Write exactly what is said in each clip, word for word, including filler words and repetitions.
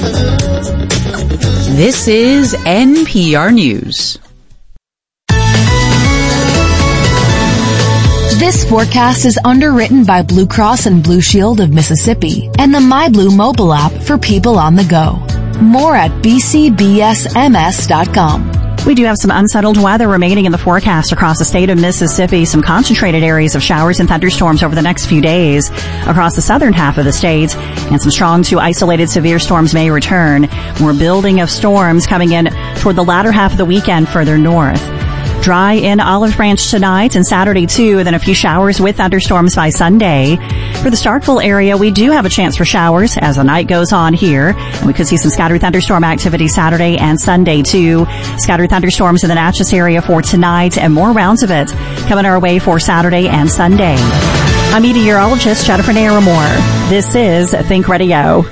This is N P R News. This forecast is underwritten by Blue Cross and Blue Shield of Mississippi and the MyBlue mobile app for people on the go. More at b c b s m s dot com. We do have some unsettled weather remaining in the forecast across the state of Mississippi. Some concentrated areas of showers and thunderstorms over the next few days across the southern half of the state. And some strong to isolated severe storms may return. More building of storms coming in toward the latter half of the weekend further north. Dry in Olive Branch tonight and Saturday too, then a few showers with thunderstorms by Sunday. For the Starkville area, we do have a chance for showers as the night goes on here. And we could see some scattered thunderstorm activity Saturday and Sunday too. Scattered thunderstorms in the Natchez area for tonight and more rounds of it coming our way for Saturday and Sunday. I'm meteorologist Jennifer Naramore. This is Think Radio.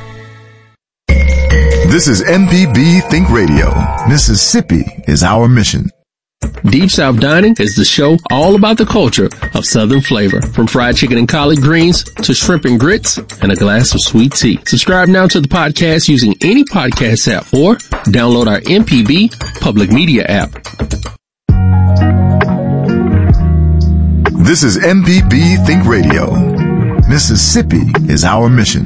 This is M P B Think Radio. Mississippi is our mission. Deep South Dining is the show all about the culture of Southern flavor, from fried chicken and collard greens to shrimp and grits and a glass of sweet tea. Subscribe now to the podcast using any podcast app or download our M P B public media app. This is M P B Think Radio. Mississippi is our mission.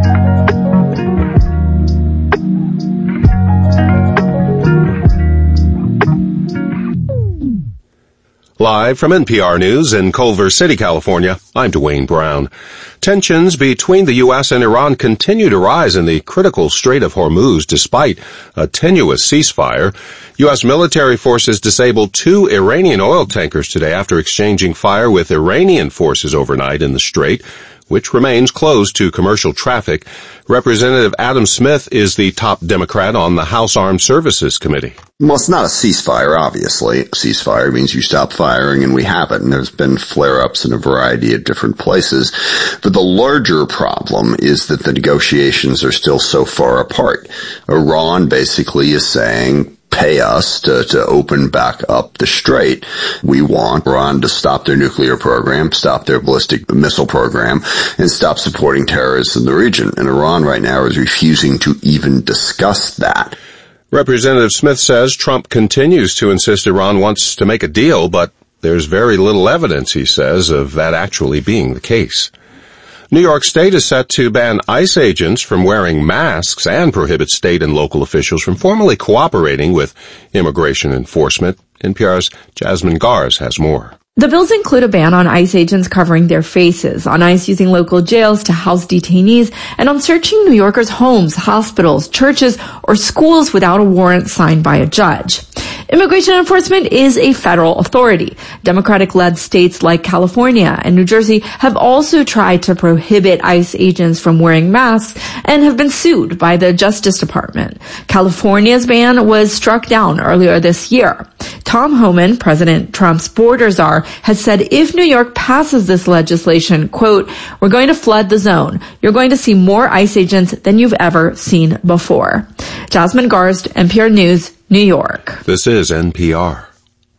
Live from N P R News in Culver City, California, I'm Dwayne Brown. Tensions between the U S and Iran continue to rise in the critical Strait of Hormuz despite a tenuous ceasefire. U S military forces disabled two Iranian oil tankers today after exchanging fire with Iranian forces overnight in the strait, which remains closed to commercial traffic. Representative Adam Smith is the top Democrat on the House Armed Services Committee. Well, it's not a ceasefire, obviously. A ceasefire means you stop firing, and we haven't. And there's been flare-ups in a variety of different places. But the larger problem is that the negotiations are still so far apart. Iran basically is saying, pay us to, to open back up the strait. We want Iran to stop their nuclear program, stop their ballistic missile program, and stop supporting terrorists in the region. And Iran right now is refusing to even discuss that. Representative Smith says Trump continues to insist Iran wants to make a deal, but there's very little evidence, he says, of that actually being the case. New York State is set to ban ICE agents from wearing masks and prohibit state and local officials from formally cooperating with immigration enforcement. N P R's Jasmine Gars has more. The bills include a ban on ICE agents covering their faces, on ICE using local jails to house detainees, and on searching New Yorkers' homes, hospitals, churches, or schools without a warrant signed by a judge. Immigration enforcement is a federal authority. Democratic-led states like California and New Jersey have also tried to prohibit ICE agents from wearing masks and have been sued by the Justice Department. California's ban was struck down earlier this year. Tom Homan, President Trump's border czar, has said if New York passes this legislation, quote, we're going to flood the zone. You're going to see more ICE agents than you've ever seen before. Jasmine Garst, N P R News, New York. This is N P R.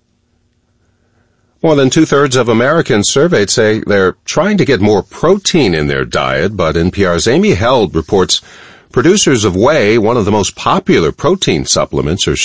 More than two-thirds of Americans surveyed say they're trying to get more protein in their diet, but N P R's Amy Held reports producers of whey, one of the most popular protein supplements, are